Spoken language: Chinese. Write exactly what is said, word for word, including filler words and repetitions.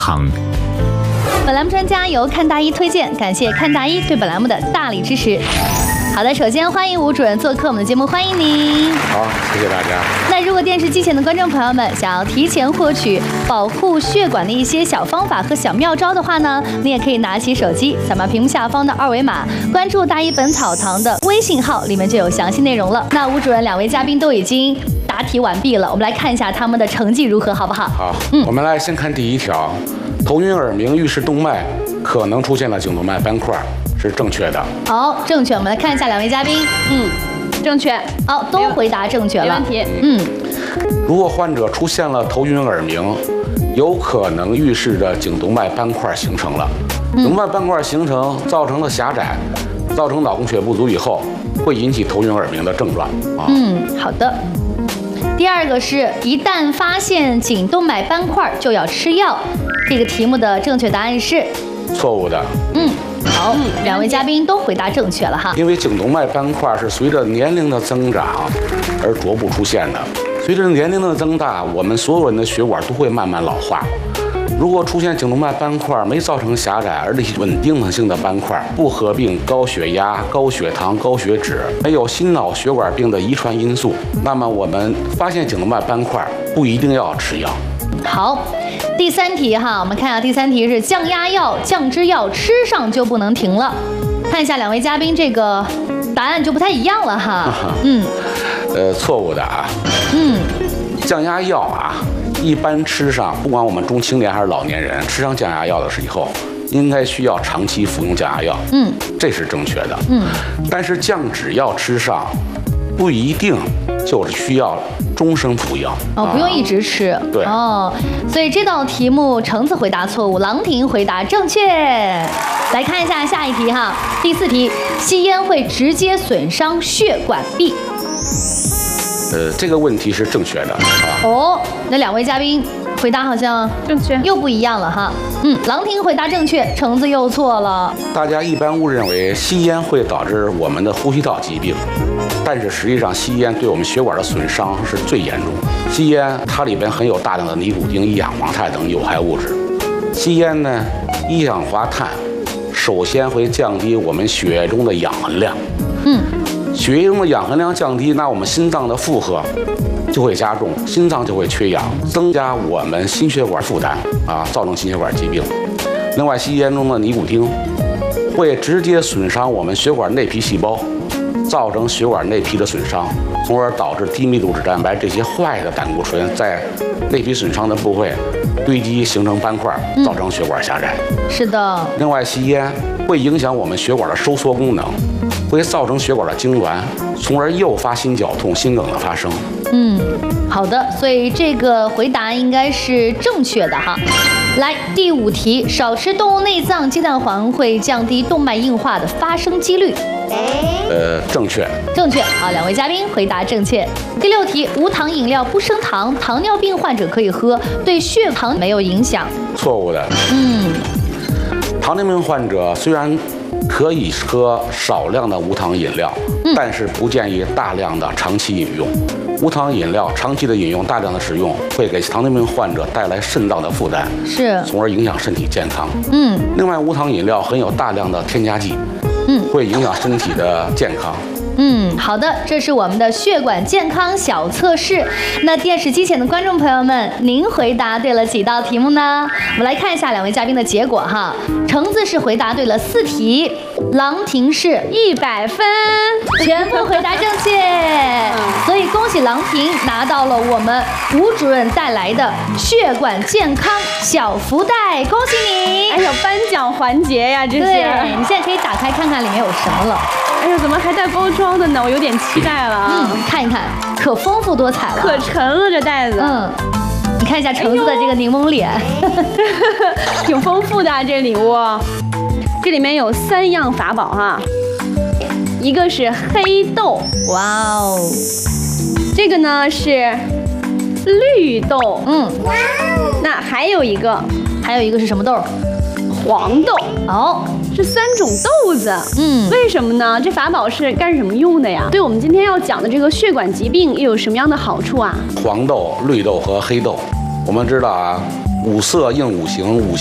康。 本栏目专家由看大医推荐，感谢看大医对本栏目的大力支持。好的，首先欢迎吴主任做客我们的节目，欢迎您。 好，谢谢大家。 那如果电视机前的观众朋友们想要提前获取保护血管的一些小方法和小妙招的话呢，你也可以拿起手机，扫描屏幕下方的二维码，关注大医本草堂的微信号，里面就有详细内容了。那吴主任，两位嘉宾都已经答题完毕了，我们来看一下他们的成绩如何，好不好？ 好，嗯，我们来先看第一条，头晕耳鸣、预示动脉可能出现了颈动脉斑块，是正确的。 好，正确。我们来看一下两位嘉宾， 嗯，正确。 好，都回答正确了， 没问题。 嗯， 如果患者出现了头晕耳鸣，有可能预示着颈动脉斑块形成了。颈动脉斑块形成造成了狭窄，造成脑供血不足以后，会引起头晕耳鸣的症状啊。 嗯，好的。第二个是，一旦发现颈动脉斑块就要吃药。这个题目的正确答案是错误的。 嗯，好，两位嘉宾都回答正确了哈。 因为颈动脉斑块是随着年龄的增长而逐步出现的。随着年龄的增大，我们所有人的血管都会慢慢老化。如果出现颈动脉斑块没造成狭窄，而是稳定性的斑块，不合并高血压、高血糖、高血脂，没有心脑血管病的遗传因素，那么我们发现颈动脉斑块不一定要吃药。 好，第三题哈，我们看一下第三题是降压药、降脂药吃上就不能停了。看一下两位嘉宾这个答案就不太一样了哈。嗯， 呃，错误的啊。 嗯， 降压药啊，一般吃上，不管我们中青年还是老年人，吃上降压药的时候，应该需要长期服用降压药。嗯，这是正确的。嗯，但是降脂药吃上，不一定就是需要终生服药哦，不用一直吃。 对哦，所以这道题目橙子回答错误，郎婷回答正确。来看一下下一题哈，第四题，吸烟会直接损伤血管壁。 呃，这个问题是正确的啊。 哦，那两位嘉宾回答好像正确， 又不一样了哈。嗯，郎婷回答正确，橙子又错了。 大家一般误认为吸烟会导致我们的呼吸道疾病，但是实际上吸烟对我们血管的损伤是最严重的。吸烟它里边含有大量的尼古丁、一氧化碳等有害物质。吸烟呢，一氧化碳首先会降低我们血液中的氧含量。嗯。血液中的氧含量降低，那我们心脏的负荷就会加重，心脏就会缺氧，增加我们心血管负担啊，造成心血管疾病。另外，吸烟中的尼古丁会直接损伤我们血管内皮细胞，造成血管内皮的损伤，从而导致低密度脂蛋白这些坏的胆固醇在内皮损伤的部位堆积，形成斑块，造成血管狭窄。 是的。 另外，吸烟会影响我们血管的收缩功能，会造成血管的痉挛，从而诱发心绞痛、心梗的发生。 嗯，好的，所以这个回答应该是正确的哈。来，第五题，少吃动物内脏、鸡蛋黄会降低动脉硬化的发生几率。 呃，正确。 正确。好，两位嘉宾回答正确。第六题，无糖饮料不升糖，糖尿病患者可以喝，对血糖没有影响。 错误的。 嗯， 糖尿病患者虽然可以喝少量的无糖饮料，嗯、但是不建议大量的长期饮用。无糖饮料长期的饮用、大量的使用，会给糖尿病患者带来肾脏的负担， 是， 从而影响身体健康。 嗯， 另外，无糖饮料含有大量的添加剂，嗯，会影响身体的健康。 嗯，好的，这是我们的血管健康小测试。那电视机前的观众朋友们，您回答对了几道题目呢？我们来看一下两位嘉宾的结果哈。橙子是回答对了四题，郎婷是一百分， 全部回答正确。所以恭喜郎婷拿到了我们吴主任带来的血管健康小福袋，恭喜你！ 哎呦，颁奖环节呀，这是。 对，你现在可以打开看看里面有什么了。 哎呦，怎么还带包装的呢？我有点期待了啊！ 嗯，看一看，可丰富多彩了， 可沉了这袋子。 嗯，你看一下橙子的这个柠檬脸，哎、 挺丰富的、啊、这礼物。这里面有三样法宝哈，一个是黑豆， 哇哦， 这个呢是绿豆， 嗯， 那还有一个， 还有一个是什么豆？ 黄豆。 哦。 是三种豆子，嗯，为什么呢？这法宝是干什么用的呀？对我们今天要讲的这个血管疾病又有什么样的好处啊？ 黄豆、绿豆和黑豆，我们知道啊， 五色应五行，五